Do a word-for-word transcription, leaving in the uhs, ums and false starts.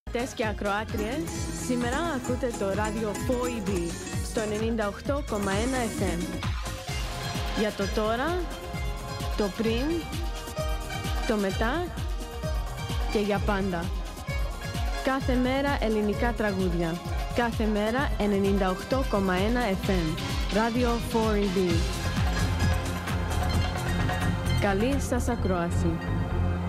Ακροατές και ακροάτριες, σήμερα ακούτε το ράδιο φόου ι μπι στο ενενήντα οκτώ κόμμα ένα εφ εμ. Για το τώρα, το πριν, το μετά και για πάντα. Κάθε μέρα ελληνικά τραγούδια. Κάθε μέρα ενενήντα οκτώ κόμμα ένα εφ εμ. Ράδιο φόου ι μπι. Καλή σας ακρόαση.